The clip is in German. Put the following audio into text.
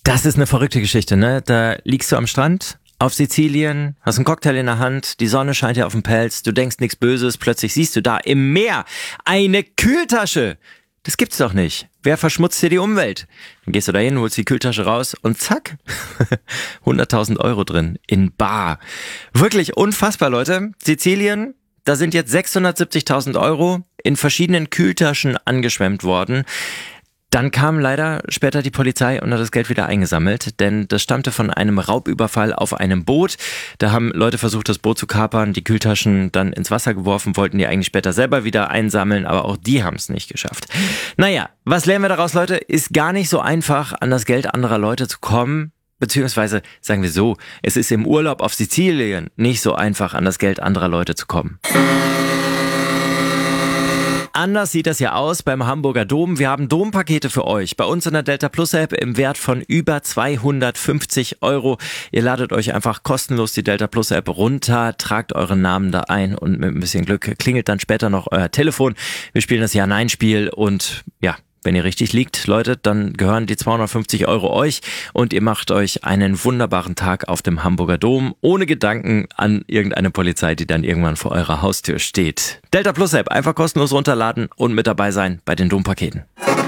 Das ist eine verrückte Geschichte, ne? Da liegst du am Strand auf Sizilien, hast einen Cocktail in der Hand, die Sonne scheint dir auf den Pelz, du denkst nichts Böses, plötzlich siehst du da im Meer eine Kühltasche. Das gibt's doch nicht. Wer verschmutzt dir die Umwelt? Dann gehst du da hin, holst die Kühltasche raus und zack, 100.000 Euro drin in bar. Wirklich unfassbar, Leute. Sizilien, da sind jetzt 670.000 Euro in verschiedenen Kühltaschen angeschwemmt worden. Dann kam leider später die Polizei und hat das Geld wieder eingesammelt, denn das stammte von einem Raubüberfall auf einem Boot. Da haben Leute versucht, das Boot zu kapern, die Kühltaschen dann ins Wasser geworfen, wollten die eigentlich später selber wieder einsammeln, aber auch die haben es nicht geschafft. Naja, was lernen wir daraus, Leute? Ist gar nicht so einfach, an das Geld anderer Leute zu kommen. Beziehungsweise, sagen wir so, es ist im Urlaub auf Sizilien nicht so einfach, an das Geld anderer Leute zu kommen. Anders sieht das ja aus beim Hamburger Dom. Wir haben Dompakete für euch. Bei uns in der Delta Plus App im Wert von über 250 Euro. Ihr ladet euch einfach kostenlos die Delta Plus App runter, tragt euren Namen da ein und mit ein bisschen Glück klingelt dann später noch euer Telefon. Wir spielen das Ja-Nein-Spiel und ja, wenn ihr richtig liegt, Leute, dann gehören die 250 Euro euch und ihr macht euch einen wunderbaren Tag auf dem Hamburger Dom, ohne Gedanken an irgendeine Polizei, die dann irgendwann vor eurer Haustür steht. Delta Plus App einfach kostenlos runterladen und mit dabei sein bei den Dompaketen.